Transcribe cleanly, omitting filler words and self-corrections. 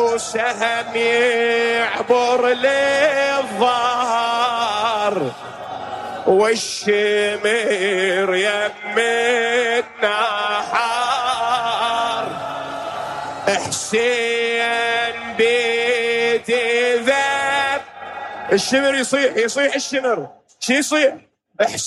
وسهم يعبر للظهر والشمر يم النحار حسين بيت ذاب الشمر يصيح الشمر شي يصيح